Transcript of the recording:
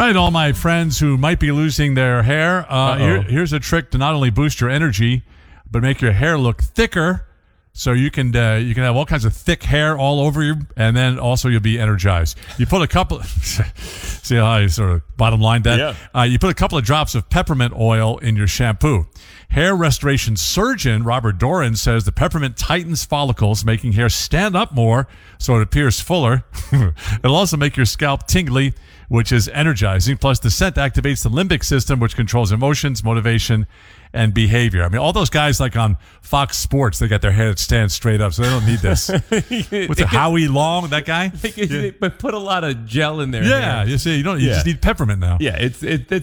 right, all my friends who might be losing their hair, here's a trick to not only boost your energy, but make your hair look thicker. So you can have all kinds of thick hair all over you, and then also you'll be energized. You put a couple. See how I sort of bottom lined that? Yeah. You put a couple of drops of peppermint oil in your shampoo. Hair restoration surgeon Robert Doran says the peppermint tightens follicles, making hair stand up more so it appears fuller. It'll also make your scalp tingly, which is energizing. Plus, the scent activates the limbic system, which controls emotions, motivation, and behavior. I mean, all those guys like on Fox Sports, they got their hair that stands straight up, so they don't need this. What's it, Howie Long, that guy? But put a lot of gel in there. Yeah, you see, you just need peppermint now. Yeah, it's